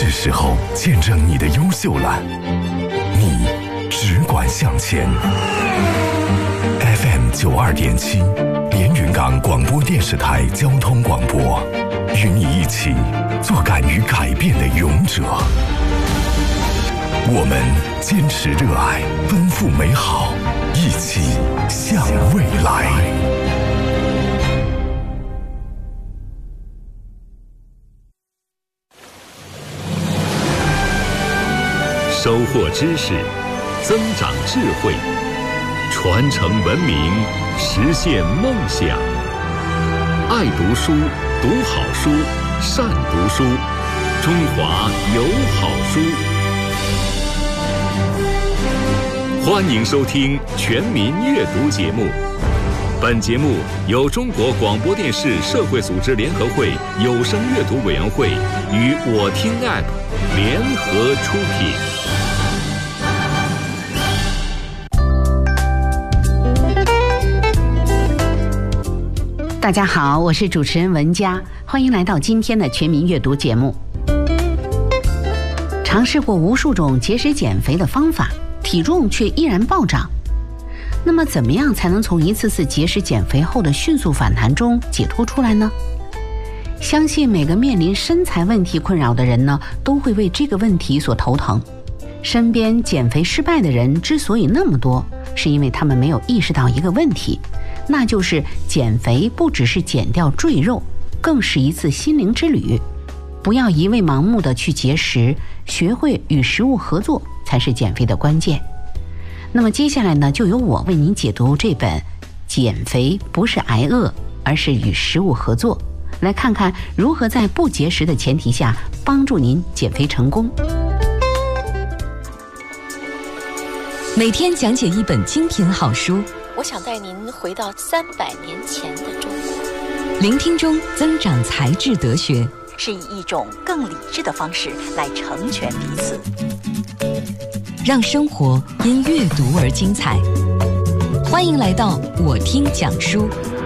是时候见证你的优秀了。你只管向前。FM 92.7，连云港广播电视台交通广播，与你一起做敢于改变的勇者。我们坚持热爱，奔赴美好，一起向未来。 收获知识，增长智慧，传承文明，实现梦想。爱读书，读好书，善读书，中华有好书。欢迎收听全民阅读节目。本节目由中国广播电视社会组织联合会有声阅读委员会与我听 App 联合出品。 大家好，我是主持人文佳，欢迎来到今天的全民阅读节目。尝试过无数种节食减肥的方法，体重却依然暴涨。那么怎么样才能从一次次节食减肥后的迅速反弹中解脱出来呢？相信每个面临身材问题困扰的人呢，都会为这个问题所头疼。身边减肥失败的人之所以那么多，是因为他们没有意识到一个问题，那就是减肥不只是减掉赘肉，更是一次心灵之旅。不要一味盲目的去节食，学会与食物合作才是减肥的关键。那么接下来呢，就由我为您解读这本《减肥不是挨饿，而是与食物合作》，来看看如何在不节食的前提下帮助您减肥成功。 每天讲解一本精品好书， 我想带您回到300年前的中国。 聆听中增长才智德学， 是以一种更理智的方式来成全彼此， 让生活因阅读而精彩。欢迎来到我听讲书。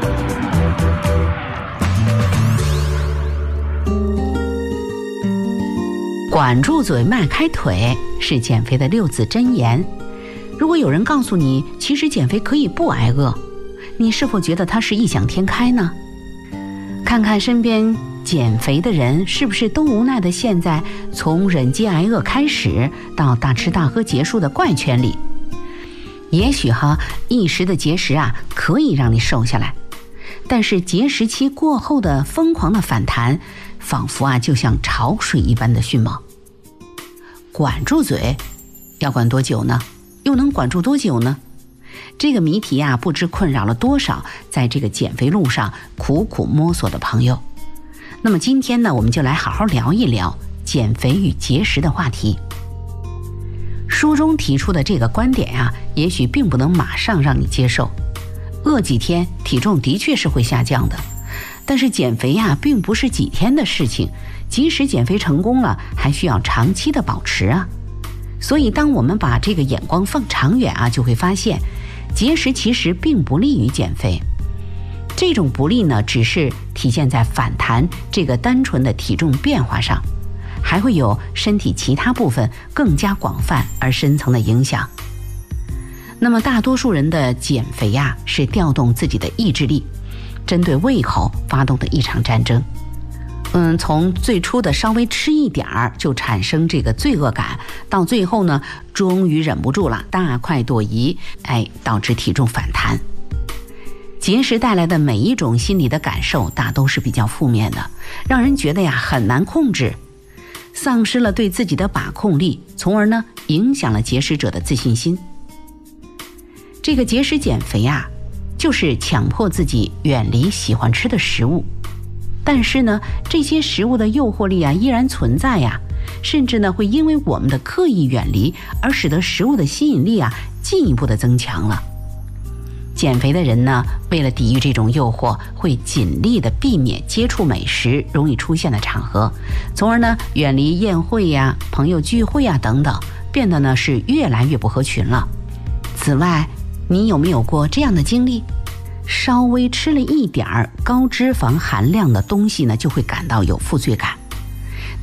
管住嘴，迈开腿，是减肥的6字真言。如果有人告诉你，其实减肥可以不挨饿，你是否觉得他是异想天开呢？看看身边减肥的人，是不是都无奈地陷在从忍饥挨饿开始到大吃大喝结束的怪圈里？也许一时的节食可以让你瘦下来，但是节食期过后的疯狂的反弹，仿佛就像潮水一般的迅猛。管住嘴，要管多久呢？又能管住多久呢？这个谜题不知困扰了多少在这个减肥路上苦苦摸索的朋友。那么今天呢，我们就来好好聊一聊减肥与节食的话题。书中提出的这个观点也许并不能马上让你接受。饿几天，体重的确是会下降的，但是减肥并不是几天的事情，即使减肥成功了，还需要长期的保持所以当我们把这个眼光放长远就会发现节食其实并不利于减肥。这种不利呢，只是体现在反弹这个单纯的体重变化上，还会有身体其他部分更加广泛而深层的影响。那么大多数人的减肥是调动自己的意志力，针对胃口发动的一场战争。从最初的稍微吃一点儿就产生这个罪恶感，到最后呢，终于忍不住了，大快朵颐，导致体重反弹。节食带来的每一种心理的感受大都是比较负面的，让人觉得很难控制，丧失了对自己的把控力，从而呢影响了节食者的自信心。这个节食减肥就是强迫自己远离喜欢吃的食物。但是呢，这些食物的诱惑力依然存在甚至呢会因为我们的刻意远离而使得食物的吸引力进一步的增强了。减肥的人呢，为了抵御这种诱惑，会尽力的避免接触美食容易出现的场合，从而呢远离宴会朋友聚会等等，变得呢是越来越不合群了。此外，你有没有过这样的经历？稍微吃了一点高脂肪含量的东西呢，就会感到有负罪感。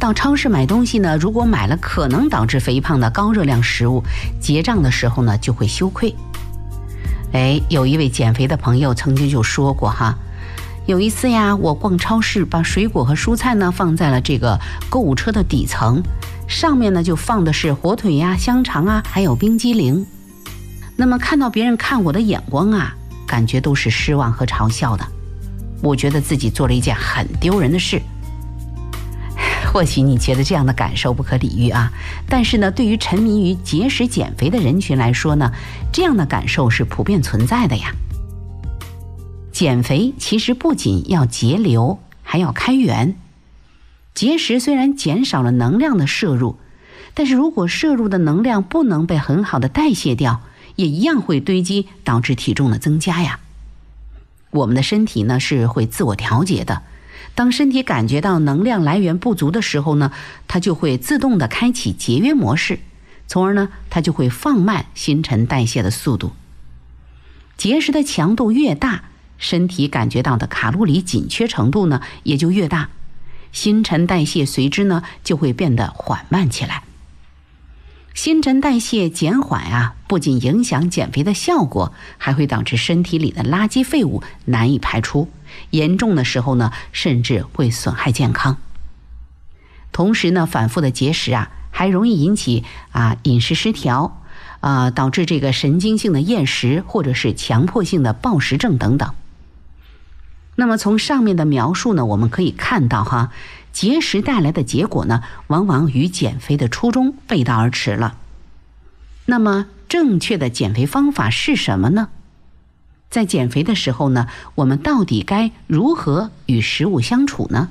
到超市买东西呢，如果买了可能导致肥胖的高热量食物，结账的时候呢就会羞愧。有一位减肥的朋友曾经就说过哈，有一次呀，我逛超市，把水果和蔬菜呢放在了这个购物车的底层，上面呢就放的是火腿呀、香肠啊，还有冰激凌。那么看到别人看我的眼光啊，感觉都是失望和嘲笑的。我觉得自己做了一件很丢人的事。或许你觉得这样的感受不可理喻啊，但是呢，对于沉迷于节食减肥的人群来说呢，这样的感受是普遍存在的呀。减肥其实不仅要节流，还要开源。节食虽然减少了能量的摄入，但是如果摄入的能量不能被很好的代谢掉，也一样会堆积，导致体重的增加呀。我们的身体呢是会自我调节的，当身体感觉到能量来源不足的时候呢，它就会自动的开启节约模式，从而呢它就会放慢新陈代谢的速度。节食的强度越大，身体感觉到的卡路里紧缺程度呢也就越大，新陈代谢随之呢就会变得缓慢起来。新陈代谢减缓啊，不仅影响减肥的效果，还会导致身体里的垃圾废物难以排出，严重的时候呢，甚至会损害健康。同时呢，反复的节食啊，还容易引起饮食失调，导致这个神经性的厌食，或者是强迫性的暴食症等等。那么从上面的描述呢，我们可以看到哈，节食带来的结果呢，往往与减肥的初衷背道而驰了。那么正确的减肥方法是什么呢？在减肥的时候呢，我们到底该如何与食物相处呢？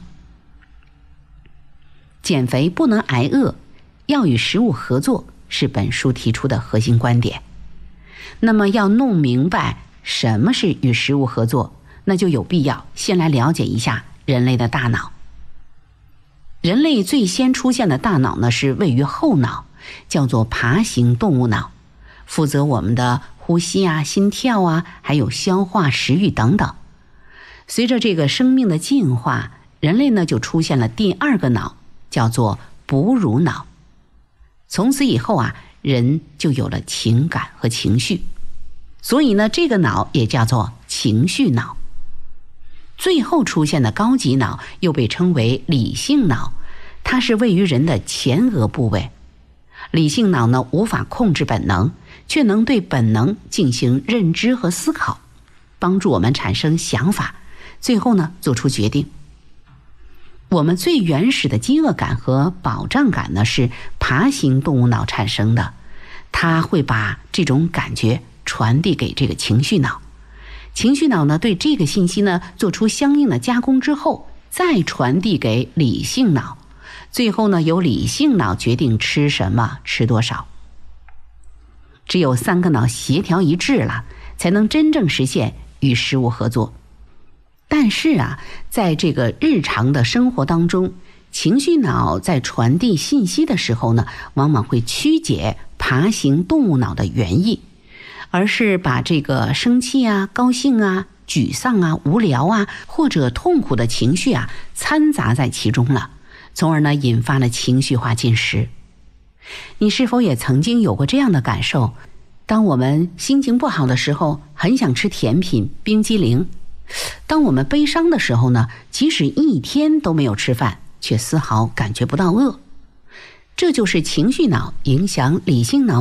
减肥不能挨饿，要与食物合作，是本书提出的核心观点。那么要弄明白什么是与食物合作，那就有必要先来了解一下人类的大脑。人类最先出现的大脑呢，是位于后脑，叫做爬行动物脑，负责我们的呼吸啊、心跳啊，还有消化、食欲等等。随着这个生命的进化，人类呢就出现了第二个脑，叫做哺乳脑。从此以后啊，人就有了情感和情绪，所以呢，这个脑也叫做情绪脑。最后出现的高级脑又被称为理性脑，它是位于人的前额部位。理性脑呢，无法控制本能，却能对本能进行认知和思考，帮助我们产生想法，最后呢做出决定。我们最原始的饥饿感和饱胀感呢，是爬行动物脑产生的，它会把这种感觉传递给这个情绪脑。情绪脑呢，对这个信息呢做出相应的加工之后，再传递给理性脑，最后呢由理性脑决定吃什么、吃多少。只有三个脑协调一致了，才能真正实现与食物合作。但是啊，在这个日常的生活当中，情绪脑在传递信息的时候呢，往往会曲解爬行动物脑的原意，而是把这个生气啊、高兴啊、沮丧啊、无聊啊或者痛苦的情绪啊掺杂在其中了，从而呢引发了情绪化进食。你是否也曾经有过这样的感受？当我们心情不好的时候，很想吃甜品、冰激凌；当我们悲伤的时候呢，即使一天都没有吃饭，却丝毫感觉不到饿。这就是情绪脑影响理性脑